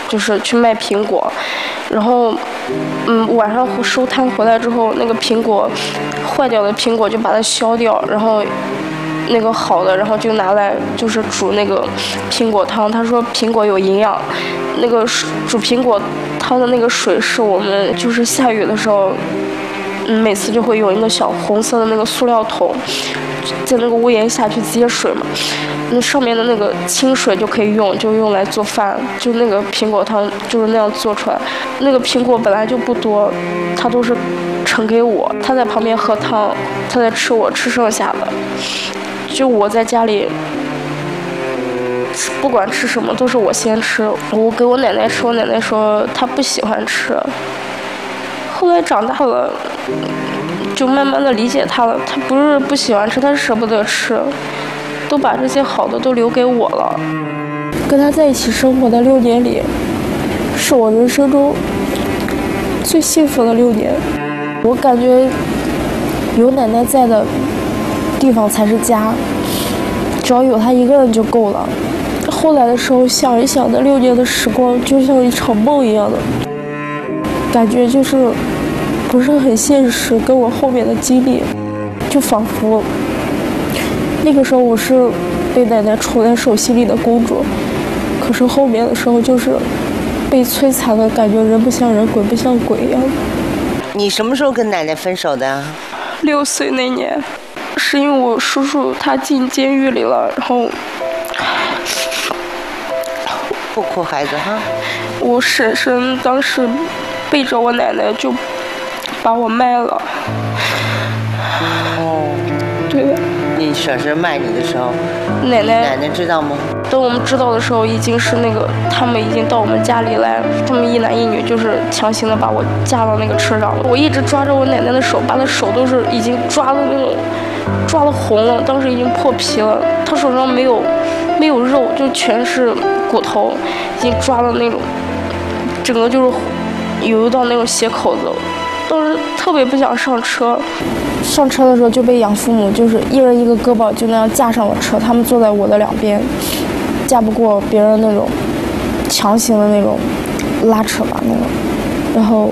就是去卖苹果，然后晚上收摊回来之后，那个苹果坏掉的苹果就把它削掉，然后那个好的，然后就拿来就是煮那个苹果汤。他说苹果有营养，那个煮苹果汤的那个水是我们就是下雨的时候，每次就会用一个小红色的那个塑料桶，在那个屋檐下去接水嘛。那上面的那个清水就可以用，就用来做饭，就那个苹果汤就是那样做出来。那个苹果本来就不多，他都是盛给我，他在旁边喝汤，他在吃我吃剩下的。就我在家里，不管吃什么都是我先吃，我给我奶奶吃，我奶奶说她不喜欢吃。后来长大了，就慢慢的理解她了，她不是不喜欢吃，她是舍不得吃。都把这些好的都留给我了。跟他在一起生活的6年里，是我人生中最幸福的6年。我感觉有奶奶在的地方才是家，只要有她一个人就够了。后来的时候想一想，那6年的时光就像一场梦一样的，感觉就是不是很现实，跟我后面的经历就仿佛那个时候我是被奶奶宠在手心里的公主，可是后面的时候就是被摧残的感觉，人不像人，鬼不像鬼一样。 你什么时候跟奶奶分手的 ？6岁那年，是因为我叔叔他进监狱里了，然后不哭孩子哈。 我婶婶当时背着我奶奶就把我卖了。 哦， 对的。 你婶婶卖你的时候， 奶奶知道吗？ 等我们知道的时候，已经是那个他们已经到我们家里来，他们一男一女就是强行的把我架到那个车上了。我一直抓着我奶奶的手，把她手都是已经抓的那种，抓的红了，当时已经破皮了。她手上没有肉，就全是骨头，已经抓的那种，整个就是有到那种血口子。当时特别不想上车。上车的时候就被养父母就是一人一个胳膊就那样架上了车，他们坐在我的2边，架不过别人那种强行的那种拉扯吧那种。然后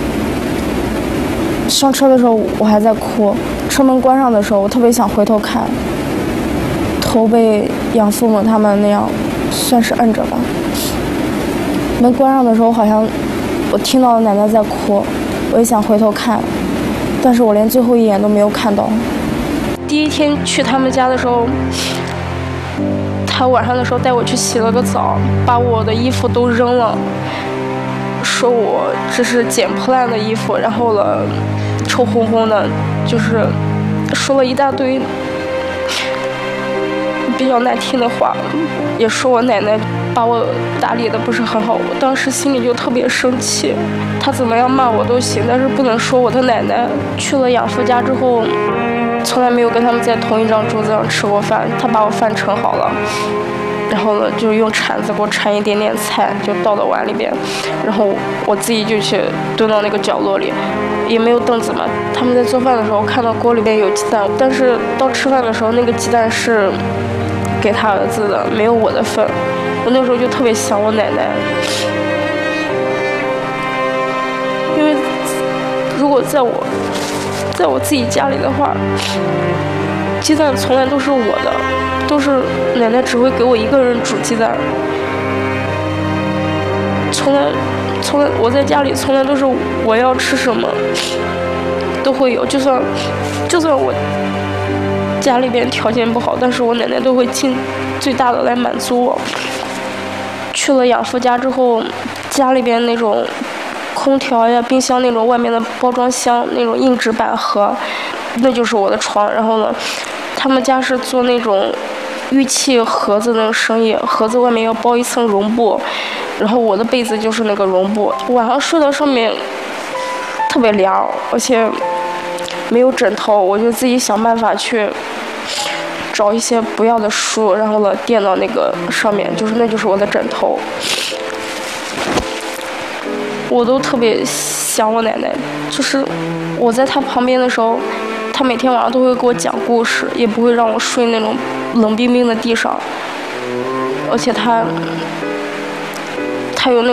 上车的时候我还在哭，车门关上的时候我特别想回头看，头被养父母他们那样算是摁着吧。门关上的时候好像我听到奶奶在哭，我也想回头看，但是我连最后一眼都没有看到。第一天去他们家的时候，他晚上的时候带我去洗了个澡，把我的衣服都扔了，说我这是捡破烂的衣服，然后了臭烘烘的，就是说了一大堆比较难听的话，也说我奶奶把我打理的不是很好。我当时心里就特别生气，他怎么样骂我都行，但是不能说我的奶奶。去了养父家之后，从来没有跟他们在同一张桌子上吃过饭，他把我饭盛好了，然后呢就用铲子给我铲一点点菜，就倒到碗里边，然后我自己就去蹲到那个角落里，也没有凳子嘛。他们在做饭的时候看到锅里边有鸡蛋，但是到吃饭的时候那个鸡蛋是给他儿子的，没有我的份。我那时候就特别想我奶奶，因为如果在我自己家里的话，鸡蛋从来都是我的，都是奶奶只会给我一个人煮鸡蛋，从来我在家里从来都是我要吃什么都会有，就算我家里边条件不好，但是我奶奶都会尽最大的来满足我。去了养父家之后，家里边那种空调呀、冰箱那种外面的包装箱那种硬纸板盒，那就是我的床。然后呢，他们家是做那种玉器盒子那种生意，盒子外面要包一层绒布，然后我的被子就是那个绒布，晚上睡到上面特别凉，而且没有枕头，我就自己想办法去找一些不要的书，然后呢垫到那个上面，那就是我的枕头。我都特别想我奶奶，就是我在她旁边的时候，她每天晚上都会给我讲故事，也不会让我睡那种冷冰冰的地上，而且她有那种